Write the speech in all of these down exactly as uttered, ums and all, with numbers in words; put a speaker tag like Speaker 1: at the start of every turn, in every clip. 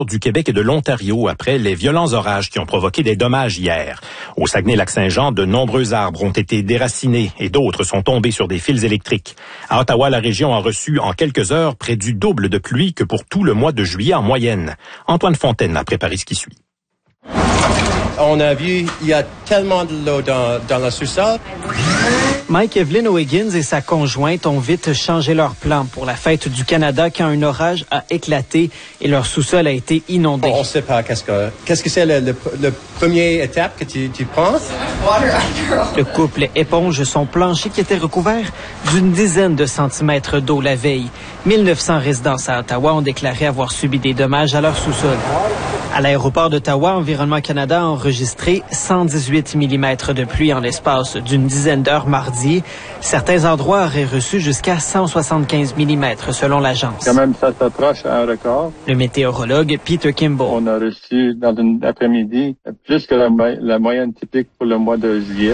Speaker 1: du Québec et de l'Ontario après les violents orages qui ont provoqué des dommages hier. Au Saguenay-Lac-Saint-Jean, de nombreux arbres ont été déracinés et d'autres sont tombés sur des fils électriques. À Ottawa, la région a reçu en quelques heures près du double de pluie que pour tout le mois de juillet en moyenne. Antoine Fontaine a préparé ce qui suit.
Speaker 2: On a vu, il y a tellement de l'eau dans, dans le sous-sol.
Speaker 3: Mike Evelyn O'Higgins et sa conjointe ont vite changé leur plan pour la fête du Canada quand un orage a éclaté et leur sous-sol a été inondé.
Speaker 2: On ne sait pas qu'est-ce que qu'est-ce que c'est le, le, le première étape que tu, tu prends.
Speaker 3: Le couple éponge son plancher qui était recouvert d'une dizaine de centimètres d'eau la veille. mille neuf cents résidences à Ottawa ont déclaré avoir subi des dommages à leur sous-sol. À l'aéroport d'Ottawa, Environnement Canada a enregistré cent dix-huit millimètres de pluie en l'espace d'une dizaine d'heures mardi. Certains endroits auraient reçu jusqu'à cent soixante-quinze millimètres selon l'agence.
Speaker 4: Quand même, ça s'approche à un record.
Speaker 3: Le météorologue Peter Kimball.
Speaker 4: On a reçu dans une après-midi plus que la, la moyenne typique pour le mois de juillet.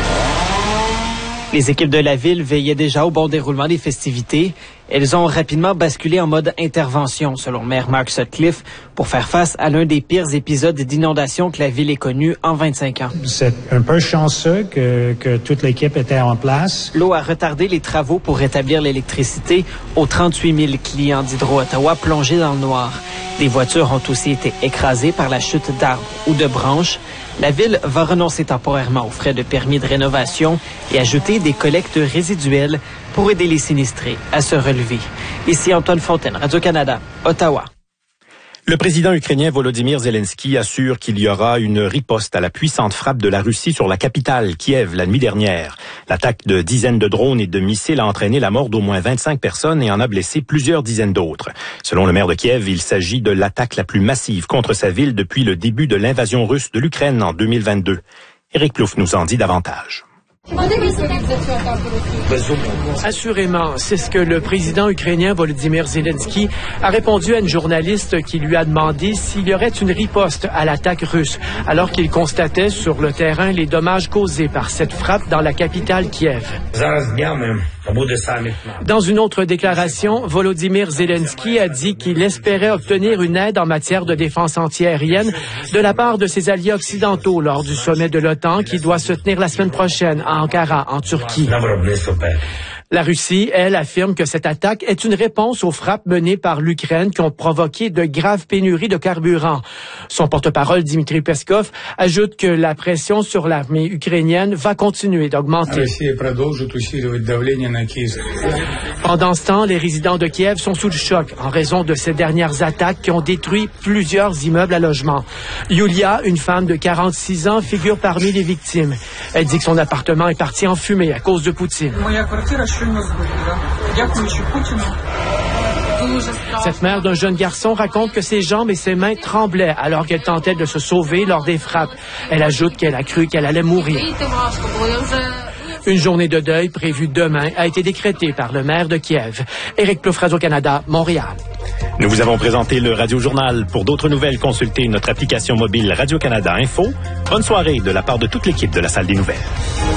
Speaker 3: Les équipes de la ville veillaient déjà au bon déroulement des festivités. Elles ont rapidement basculé en mode intervention, selon le maire Mark Sutcliffe, pour faire face à l'un des pires épisodes d'inondation que la ville ait connu en vingt-cinq ans.
Speaker 5: C'est un peu chanceux que, que toute l'équipe était en place.
Speaker 3: L'eau a retardé les travaux pour rétablir l'électricité aux trente-huit mille clients d'Hydro-Ottawa plongés dans le noir. Des voitures ont aussi été écrasées par la chute d'arbres ou de branches. La ville va renoncer temporairement aux frais de permis de rénovation et ajouter des collectes résiduelles pour aider les sinistrés à se relever. Ici Antoine Fontaine, Radio-Canada, Ottawa.
Speaker 1: Le président ukrainien Volodymyr Zelensky assure qu'il y aura une riposte à la puissante frappe de la Russie sur la capitale, Kiev, la nuit dernière. L'attaque de dizaines de drones et de missiles a entraîné la mort d'au moins vingt-cinq personnes et en a blessé plusieurs dizaines d'autres. Selon le maire de Kiev, il s'agit de l'attaque la plus massive contre sa ville depuis le début de l'invasion russe de l'Ukraine en deux mille vingt-deux. Éric Plouffe nous en dit davantage.
Speaker 6: Assurément, c'est ce que le président ukrainien Volodymyr Zelensky a répondu à une journaliste qui lui a demandé s'il y aurait une riposte à l'attaque russe, alors qu'il constatait sur le terrain les dommages causés par cette frappe dans la capitale Kiev. Dans une autre déclaration, Volodymyr Zelensky a dit qu'il espérait obtenir une aide en matière de défense antiaérienne de la part de ses alliés occidentaux lors du sommet de l'OTAN qui doit se tenir la semaine prochaine à Ankara, en Turquie. La Russie, elle, affirme que cette attaque est une réponse aux frappes menées par l'Ukraine qui ont provoqué de graves pénuries de carburant. Son porte-parole, Dmitry Peskov, ajoute que la pression sur l'armée ukrainienne va continuer d'augmenter. Pendant ce temps, les résidents de Kiev sont sous le choc en raison de ces dernières attaques qui ont détruit plusieurs immeubles à logement. Yulia, une femme de quarante-six ans, figure parmi les victimes. Elle dit que son appartement est parti en fumée à cause de Poutine. Cette mère d'un jeune garçon raconte que ses jambes et ses mains tremblaient alors qu'elle tentait de se sauver lors des frappes. Elle ajoute qu'elle a cru qu'elle allait mourir. Une journée de deuil prévue demain a été décrétée par le maire de Kiev. Éric Plouffe, Radio-Canada, Montréal.
Speaker 1: Nous vous avons présenté le Radio-Journal. Pour d'autres nouvelles, consultez notre application mobile Radio-Canada Info. Bonne soirée de la part de toute l'équipe de la Salle des Nouvelles.